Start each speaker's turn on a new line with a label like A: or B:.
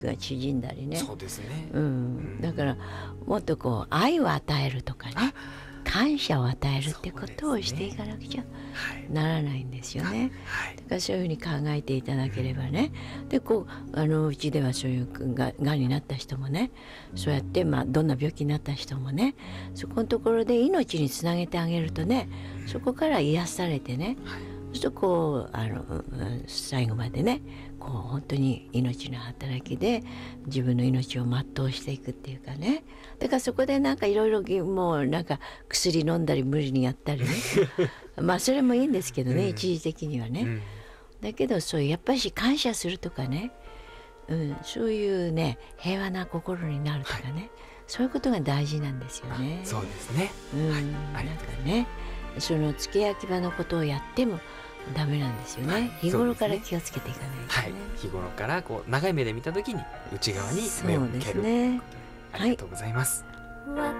A: が縮んだりね。
B: そうですね、
A: だからもっとこう愛を与えるとかね、感謝を与えるってことをしていかなくちゃならないんですよね。だからそういうふうに考えていただければね。でこううちではそういうがんになった人もね、そうやって、どんな病気になった人もね、そこのところで命につなげてあげるとね、そこから癒されてね、そうするとこう最後までね、こう本当に命の働きで自分の命を全うしていくっていうかね。だからそこでなんかいろいろもうなんか薬飲んだり無理にやったりねそれもいいんですけどね、一時的にはね、だけどそういうやっぱり感謝するとかね、そういうね平和な心になるとかね、そういうことが大事なんですよね。
B: そうですね、
A: なんかね、その付け焼き場のことをやってもダメなんですよね。日頃から気をつけていかないとね。
B: 日頃からこう長い目で見たときに内側に目を向ける。
A: そうですね。
B: ありがとうございます。